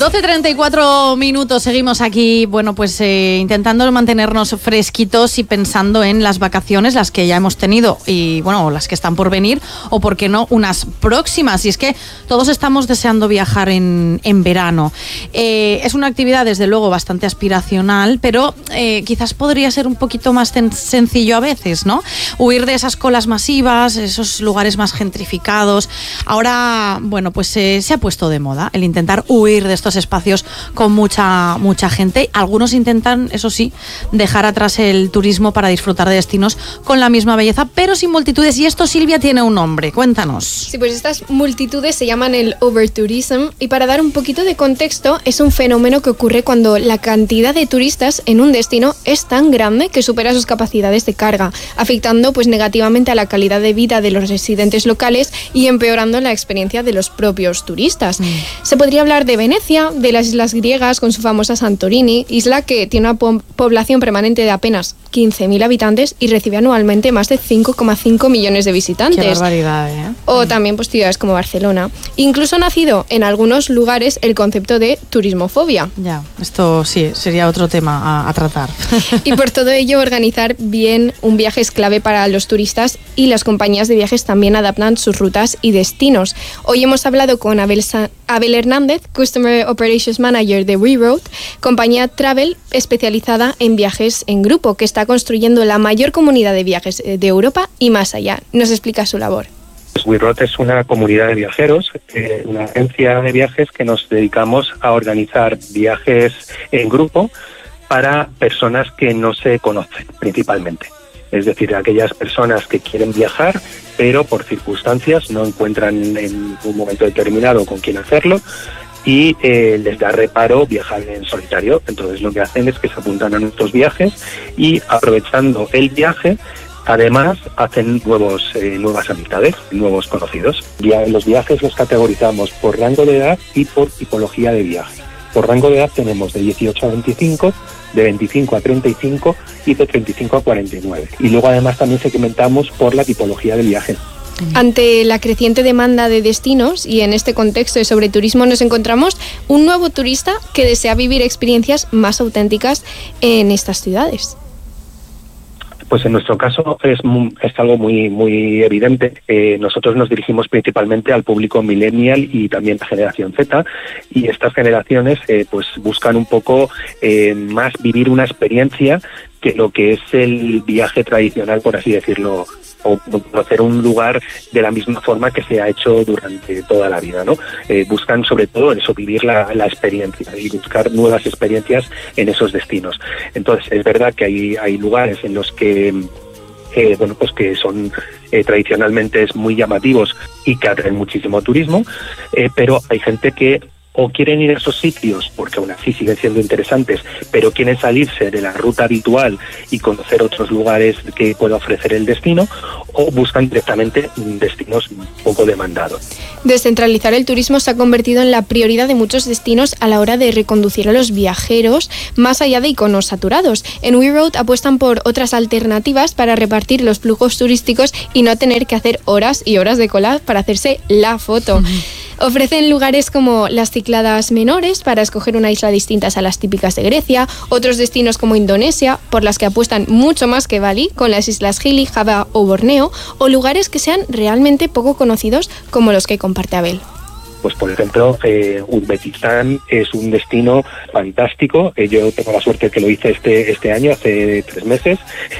12:34 minutos, seguimos aquí, bueno, pues intentando mantenernos fresquitos y pensando en las vacaciones, las que ya hemos tenido y, bueno, las que están por venir, o por qué no, unas próximas. Y es que todos estamos deseando viajar en verano. Es una actividad, desde luego, bastante aspiracional, pero quizás podría ser un poquito más sencillo a veces, ¿no? Huir de esas colas masivas, esos lugares más gentrificados. Ahora, bueno, pues se ha puesto de moda el intentar huir de estos espacios con mucha gente. Algunos intentan, eso sí, dejar atrás el turismo para disfrutar de destinos con la misma belleza, pero sin multitudes. Y esto, Silvia, tiene un nombre. Cuéntanos. Sí, pues estas multitudes se llaman el overtourism, y para dar un poquito de contexto, es un fenómeno que ocurre cuando la cantidad de turistas en un destino es tan grande que supera sus capacidades de carga, afectando pues negativamente a la calidad de vida de los residentes locales y empeorando la experiencia de los propios turistas. Se podría hablar de Venecia, de las islas griegas con su famosa Santorini, isla que tiene una población permanente de apenas 15.000 habitantes y recibe anualmente más de 5,5 millones de visitantes. Qué barbaridad, ¿eh? O también pues ciudades como Barcelona. Incluso ha nacido en algunos lugares el concepto de turismofobia. Ya, esto sí, sería otro tema a tratar. Y por todo ello, organizar bien un viaje es clave para los turistas, y las compañías de viajes también adaptan sus rutas y destinos. Hoy hemos hablado con Abel Hernández, Customer Operations Manager de WeRoad, compañía travel especializada en viajes en grupo, que está construyendo la mayor comunidad de viajes de Europa y más allá. Nos explica su labor. WeRoad es una comunidad de viajeros, una agencia de viajes que nos dedicamos a organizar viajes en grupo para personas que no se conocen principalmente. Es decir, aquellas personas que quieren viajar, pero por circunstancias no encuentran en un momento determinado con quién hacerlo y les da reparo viajar en solitario. Entonces lo que hacen es que se apuntan a nuestros viajes y, aprovechando el viaje, además hacen nuevas amistades, nuevos conocidos. Los viajes los categorizamos por rango de edad y por tipología de viaje. Por rango de edad tenemos de 18 a 25, de 25 a 35 y de 35 a 49. Y luego además también segmentamos por la tipología de viaje. Ante la creciente demanda de destinos y en este contexto de sobreturismo, nos encontramos un nuevo turista que desea vivir experiencias más auténticas en estas ciudades. Pues en nuestro caso es algo muy evidente. Nosotros nos dirigimos principalmente al público millennial y también la generación Z, y estas generaciones pues buscan un poco más vivir una experiencia que lo que es el viaje tradicional, por así decirlo, o conocer un lugar de la misma forma que se ha hecho durante toda la vida, ¿no? Buscan sobre todo eso, vivir la experiencia y buscar nuevas experiencias en esos destinos. Entonces es verdad que hay lugares en los que pues que son tradicionalmente muy llamativos y que atraen muchísimo turismo, pero hay gente que o quieren ir a esos sitios porque aún así siguen siendo interesantes, pero quieren salirse de la ruta habitual y conocer otros lugares que pueda ofrecer el destino, o buscan directamente destinos poco demandados. Descentralizar el turismo se ha convertido en la prioridad de muchos destinos a la hora de reconducir a los viajeros más allá de iconos saturados. En WeRoad apuestan por otras alternativas para repartir los flujos turísticos y no tener que hacer horas y horas de cola para hacerse la foto. Ofrecen lugares como las Cícladas menores para escoger una isla distintas a las típicas de Grecia, otros destinos como Indonesia, por las que apuestan mucho más que Bali, con las islas Gili, Java o Borneo, o lugares que sean realmente poco conocidos como los que comparte Abel. Pues por ejemplo, Uzbekistán es un destino fantástico. Yo tengo la suerte que lo hice este año, hace 3 meses,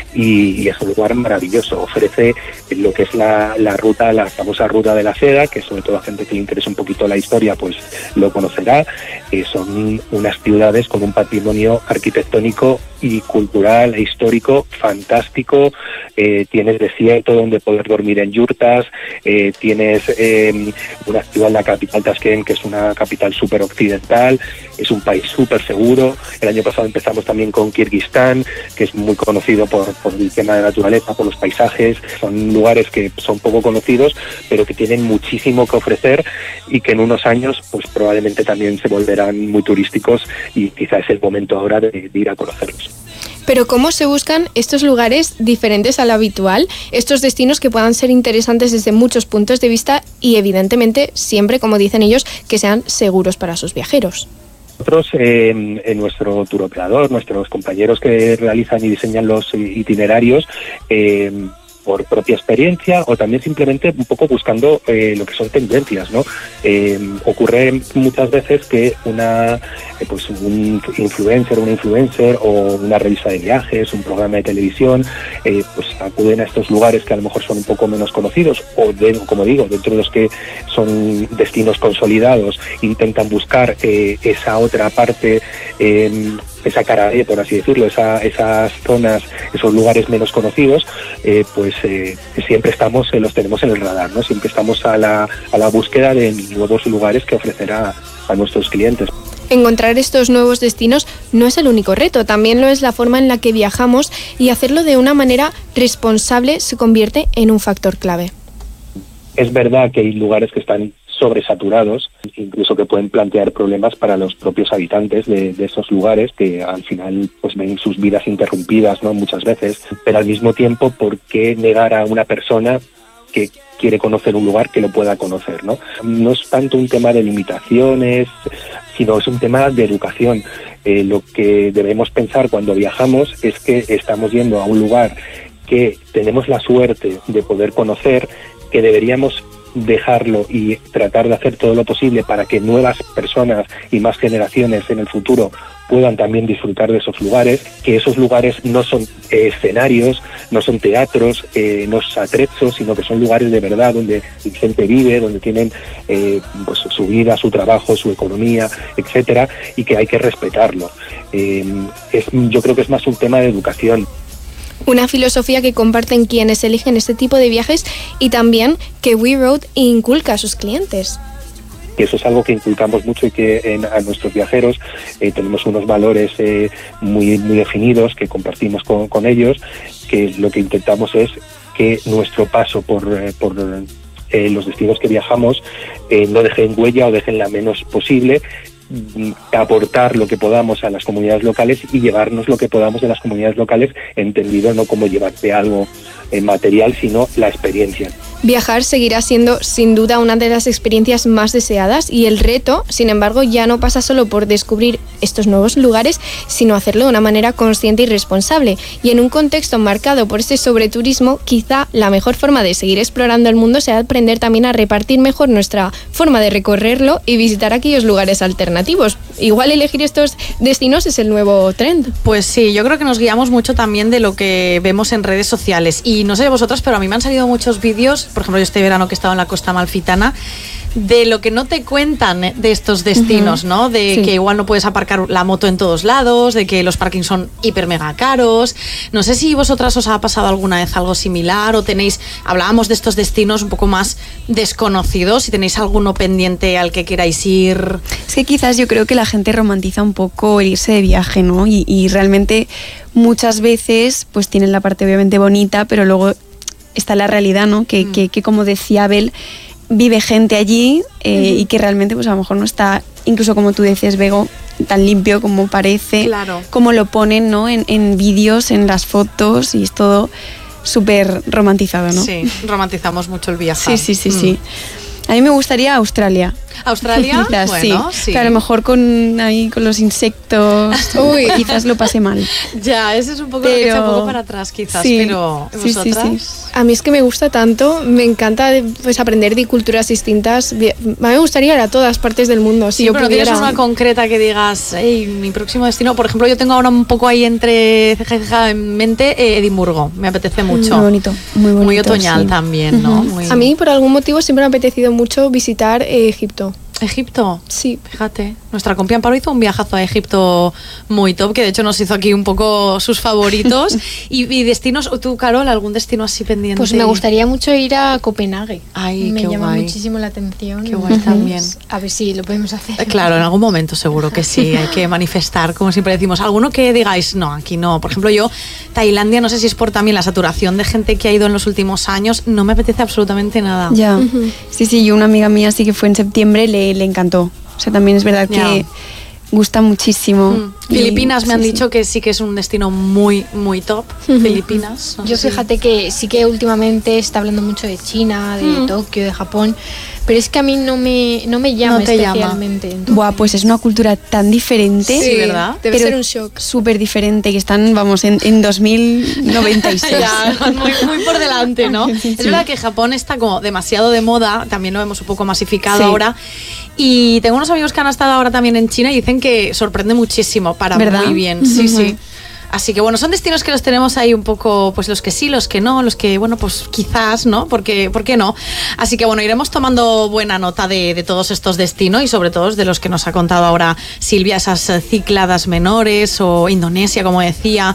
y es un lugar maravilloso. Ofrece lo que es la ruta, la famosa ruta de la seda, que sobre todo a gente que le interesa un poquito la historia, pues lo conocerá. Son unas ciudades con un patrimonio arquitectónico y cultural e histórico fantástico. Tienes desierto donde poder dormir en yurtas, tienes una ciudad, la capital Tashkent, que es una capital súper occidental, es un país súper seguro. El año pasado empezamos también con Kirguistán, que es muy conocido por el tema de naturaleza, por los paisajes. Son lugares que son poco conocidos, pero que tienen muchísimo que ofrecer y que en unos años pues probablemente también se volverán muy turísticos, y quizá es el momento ahora de ir a conocerlos. Pero ¿cómo se buscan estos lugares diferentes al habitual? Estos destinos que puedan ser interesantes desde muchos puntos de vista y evidentemente siempre, como dicen ellos, que sean seguros para sus viajeros. Nosotros, en nuestro tour operador, nuestros compañeros que realizan y diseñan los itinerarios, por propia experiencia o también simplemente un poco buscando lo que son tendencias, ¿no? Ocurre muchas veces que un influencer o una revista de viajes, un programa de televisión, pues acuden a estos lugares que a lo mejor son un poco menos conocidos o, como digo, dentro de los que son destinos consolidados, intentan buscar esa otra parte, esa cara B, por así decirlo, esas zonas, esos lugares menos conocidos, pues siempre los tenemos en el radar, ¿no? Siempre estamos a la búsqueda de nuevos lugares que ofrecer a nuestros clientes. Encontrar estos nuevos destinos no es el único reto, también lo es la forma en la que viajamos, y hacerlo de una manera responsable se convierte en un factor clave. Es verdad que hay lugares que están sobresaturados, incluso que pueden plantear problemas para los propios habitantes de esos lugares, que al final pues ven sus vidas interrumpidas, ¿no? Muchas veces, pero al mismo tiempo, ¿por qué negar a una persona que quiere conocer un lugar que lo pueda conocer, ¿no? No es tanto un tema de limitaciones, sino es un tema de educación. Lo que debemos pensar cuando viajamos es que estamos yendo a un lugar que tenemos la suerte de poder conocer, que deberíamos dejarlo y tratar de hacer todo lo posible para que nuevas personas y más generaciones en el futuro puedan también disfrutar de esos lugares, que esos lugares no son escenarios, no son teatros, no son atrezos, sino que son lugares de verdad donde gente vive, donde tienen pues su vida, su trabajo, su economía, etcétera, y que hay que respetarlo. Yo creo que es más un tema de educación. Una filosofía que comparten quienes eligen este tipo de viajes y también que WeRoad inculca a sus clientes. Eso es algo que inculcamos mucho y que a nuestros viajeros tenemos unos valores muy definidos que compartimos con ellos, que lo que intentamos es que nuestro paso por los destinos que viajamos no dejen huella o dejen la menos posible, aportar lo que podamos a las comunidades locales y llevarnos lo que podamos de las comunidades locales, entendido no como llevarte algo material, sino la experiencia. Viajar seguirá siendo sin duda una de las experiencias más deseadas, y el reto, sin embargo, ya no pasa solo por descubrir estos nuevos lugares, sino hacerlo de una manera consciente y responsable. Y en un contexto marcado por este sobreturismo, quizá la mejor forma de seguir explorando el mundo sea aprender también a repartir mejor nuestra forma de recorrerlo y visitar aquellos lugares alternativos. Igual elegir estos destinos es el nuevo trend. Pues sí, yo creo que nos guiamos mucho también de lo que vemos en redes sociales. Y no sé de vosotros, pero a mí me han salido muchos vídeos, por ejemplo, yo este verano que he estado en la Costa Amalfitana, de lo que no te cuentan de estos destinos, ¿no? De que igual no puedes aparcar la moto en todos lados, de que los parkings son hiper mega caros. No sé si vosotras os ha pasado alguna vez algo similar o hablábamos de estos destinos un poco más desconocidos, si tenéis alguno pendiente al que queráis ir. Es que quizás yo creo que la gente romantiza un poco el irse de viaje, ¿no? Y realmente muchas veces pues tienen la parte obviamente bonita, pero luego está la realidad, ¿no? Que como decía Abel, vive gente allí y que realmente pues a lo mejor no está, incluso como tú decías, Bego, tan limpio como parece, claro, como lo ponen, ¿no? en vídeos, en las fotos, y es todo súper romantizado, ¿no? Sí, romantizamos mucho el viajar. Sí. A mí me gustaría Australia. ¿Australia? Quizás, bueno, sí. Que a lo mejor con los insectos quizás lo pasé mal. Ya, ese es un poco lo que echa un poco para atrás quizás, sí, pero ¿vosotras? Sí. A mí es que me gusta tanto, me encanta pues aprender de culturas distintas. A mí me gustaría ir a todas partes del mundo, si yo pero pudiera. ¿tienes una concreta que digas, mi próximo destino? Por ejemplo, yo tengo ahora un poco ahí entre ceja en mente Edimburgo, me apetece mucho. Muy bonito, muy bonito. Muy otoñal también, ¿no? A mí, por algún motivo, siempre me ha apetecido mucho visitar Egipto. ¿Egipto? Sí. Fíjate, nuestra compi Amparo hizo un viajazo a Egipto muy top, que de hecho nos hizo aquí un poco sus favoritos. y destinos, ¿tú, Carol, algún destino así pendiente? Pues me gustaría mucho ir a Copenhague. Ay, me qué llama guay. muchísimo la atención. Qué guay también. A ver si lo podemos hacer. Claro, en algún momento seguro que sí, hay que manifestar, como siempre decimos. ¿Alguno que digáis, no, aquí no? Por ejemplo, yo, Tailandia, no sé si es por también la saturación de gente que ha ido en los últimos años, no me apetece absolutamente nada. Ya, sí, yo una amiga mía sí que fue en septiembre, le encantó. O sea, también es verdad gusta muchísimo. Filipinas me han Sí, dicho que sí que es un destino muy, muy top. Filipinas. Yo fíjate que sí que últimamente está hablando mucho de China, de Tokio, de Japón, pero es que a mí no me llama No te llama. especialmente. Entonces, Buah, pues es una cultura tan diferente. Sí, ¿verdad? Debe Pero ser un shock. súper diferente, que están, vamos, en 2096. Ya, muy, muy por delante, ¿no? Sí. Es verdad que Japón está como demasiado de moda, también lo hemos un poco masificado Sí. ahora. Y tengo unos amigos que han estado ahora también en China y dicen que sorprende muchísimo, para ¿Verdad? muy bien. Sí, sí. Así que bueno, son destinos que los tenemos ahí un poco, pues los que sí, los que no, los que, bueno, pues quizás, ¿no? ¿Por qué no? Así que bueno, iremos tomando buena nota de todos estos destinos y sobre todo de los que nos ha contado ahora Silvia, esas Cícladas menores o Indonesia, como decía,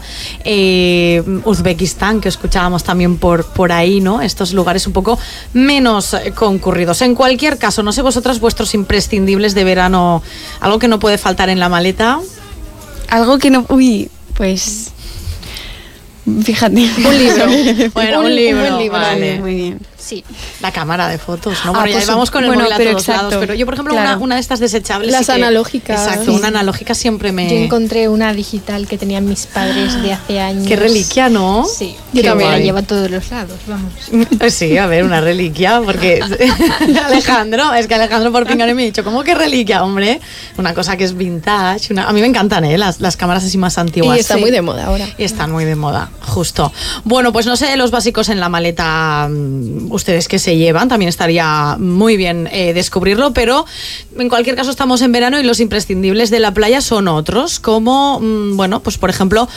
Uzbekistán, que escuchábamos también por ahí, ¿no? Estos lugares un poco menos concurridos. En cualquier caso, no sé vosotras, vuestros imprescindibles de verano, algo que no puede faltar en la maleta. Algo que no... Uy, pues... Fíjate. Un libro. Bueno, un buen libro, libro. vale. Muy bien. Sí. La cámara de fotos, ¿no? Ah, Bueno, ya pues, vamos con el bueno, móvil a pero todos exacto, lados, pero yo, por ejemplo, claro. una de estas desechables... Las sí que- analógicas. Exacto, Sí. una analógica siempre me... yo encontré una digital que tenían mis padres de hace años. Qué reliquia, ¿no? Sí, Qué yo también la guay. llevo a todos los lados, vamos. Sí, a ver, una reliquia, porque Alejandro, es que Alejandro por pingar me ha dicho, ¿cómo que reliquia, hombre? Una cosa que es vintage, a mí me encantan, las cámaras así más antiguas. Y está Sí. muy de moda ahora. Y están muy de moda, justo. Bueno, pues no sé, los básicos en la maleta, ustedes que se llevan, también estaría muy bien descubrirlo, pero en cualquier caso estamos en verano y los imprescindibles de la playa son otros, como, bueno, pues por ejemplo,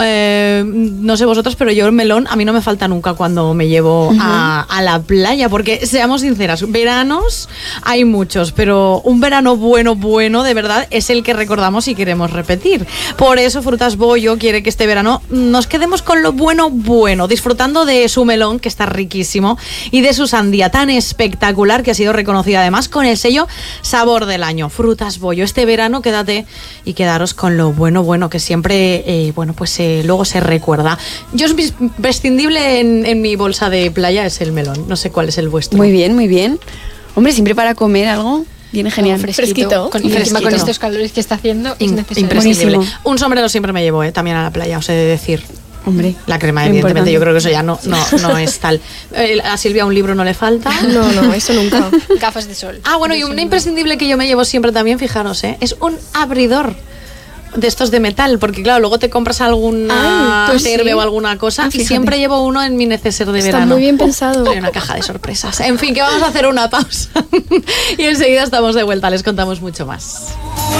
no sé vosotros, pero yo el melón a mí no me falta nunca cuando me llevo a la playa, porque seamos sinceras, veranos hay muchos, pero un verano bueno, de verdad, es el que recordamos y queremos repetir. Por eso Frutas Bollo quiere que este verano nos quedemos con lo bueno, disfrutando de su melón, que está riquísimo, y de su sandía tan espectacular, que ha sido reconocida además con el sello Sabor del Año. Frutas Bollo, este verano quédate y quedaros con lo bueno, que siempre, bueno, pues luego se recuerda. Yo es imprescindible en mi bolsa de playa es el melón, no sé cuál es el vuestro. Muy bien, muy bien. Hombre, siempre para comer algo viene genial. Fresquito. Con, Y encima fresquito. con estos calores que está haciendo, es necesario. Imprescindible. Buenísimo. Un sombrero siempre me llevo también a la playa, os he de decir. Hombre, La crema, muy evidentemente, importante. yo creo que eso ya no es tal. A Silvia un libro no le falta. No, eso nunca. Gafas de sol. Ah, bueno, y un imprescindible que yo me llevo siempre también, fijaros, es un abridor de estos de metal, porque claro, luego te compras alguna Ay, pues terbe sí. o alguna cosa y fíjate. siempre llevo uno en mi neceser de Está verano. muy bien pensado. Hay una caja de sorpresas. En fin, que vamos a hacer una pausa y enseguida estamos de vuelta, les contamos mucho más.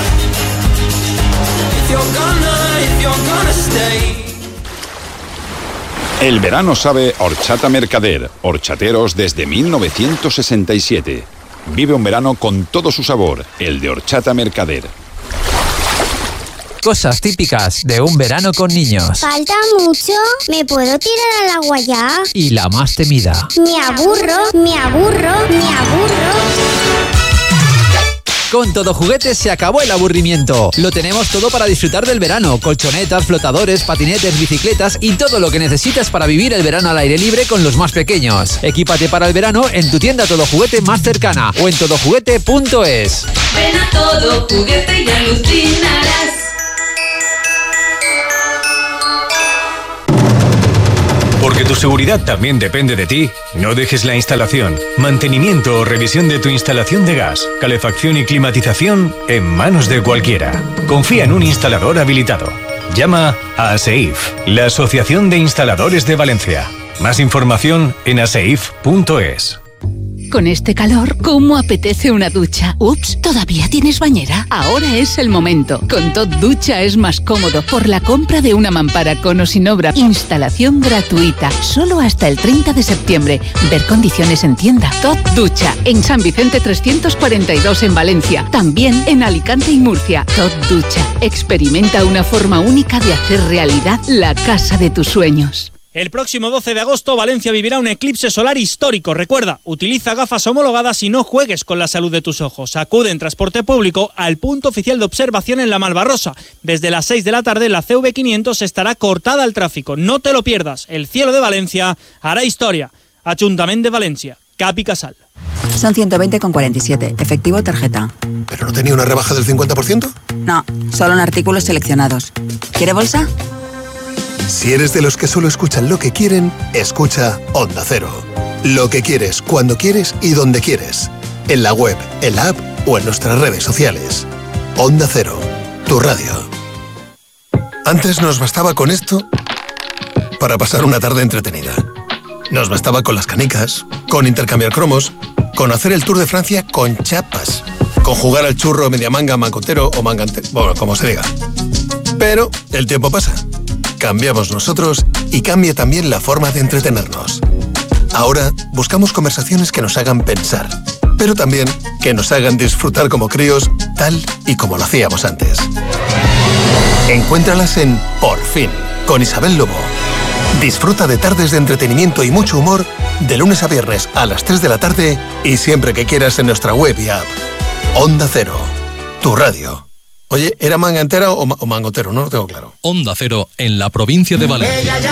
El verano sabe Horchata Mercader, horchateros desde 1967. Vive un verano con todo su sabor, el de Horchata Mercader. Cosas típicas de un verano con niños. ¿Falta mucho? ¿Me puedo tirar al agua ya? Y la más temida. Me aburro. Con Todo Juguete se acabó el aburrimiento. Lo tenemos todo para disfrutar del verano. Colchonetas, flotadores, patinetes, bicicletas y todo lo que necesitas para vivir el verano al aire libre con los más pequeños. Equípate para el verano en tu tienda Todo Juguete más cercana o en todojuguete.es. Ven a Todo Juguete y alucinarás. Porque tu seguridad también depende de ti, no dejes la instalación, mantenimiento o revisión de tu instalación de gas, calefacción y climatización en manos de cualquiera. Confía en un instalador habilitado. Llama a ASEIF, la Asociación de Instaladores de Valencia. Más información en aseif.es. Con este calor, ¿cómo apetece una ducha? Ups, ¿todavía tienes bañera? Ahora es el momento. Con Tot Ducha es más cómodo por la compra de una mampara con o sin obra. Instalación gratuita, solo hasta el 30 de septiembre. Ver condiciones en tienda. Tot Ducha, en San Vicente 342 en Valencia. También en Alicante y Murcia. Tot Ducha, experimenta una forma única de hacer realidad la casa de tus sueños. El próximo 12 de agosto Valencia vivirá un eclipse solar histórico. Recuerda, utiliza gafas homologadas y no juegues con la salud de tus ojos. Acude en transporte público al punto oficial de observación en la Malvarrosa. Desde las 6 de la tarde la CV500 estará cortada al tráfico. No te lo pierdas. El cielo de Valencia hará historia. Ayuntamiento de Valencia. Capi Casal. Son 120,47, efectivo tarjeta. ¿Pero no tenía una rebaja del 50%? No, solo en artículos seleccionados. ¿Quiere bolsa? Si eres de los que solo escuchan lo que quieren, escucha Onda Cero. Lo que quieres, cuando quieres y donde quieres. En la web, en la app o en nuestras redes sociales. Onda Cero, tu radio. Antes nos bastaba con esto para pasar una tarde entretenida. Nos bastaba con las canicas, con intercambiar cromos, con hacer el Tour de Francia con chapas, con jugar al churro media manga, mangotero o mangante, bueno, como se diga. Pero el tiempo pasa. Cambiamos nosotros y cambia también la forma de entretenernos. Ahora buscamos conversaciones que nos hagan pensar, pero también que nos hagan disfrutar como críos, tal y como lo hacíamos antes. Encuéntralas en Por Fin, con Isabel Lobo. Disfruta de tardes de entretenimiento y mucho humor de lunes a viernes a las 3 de la tarde y siempre que quieras en nuestra web y app. Onda Cero, tu radio. Oye, ¿era manga entera o mangotero? No lo tengo claro. Onda Cero en la provincia de Valencia.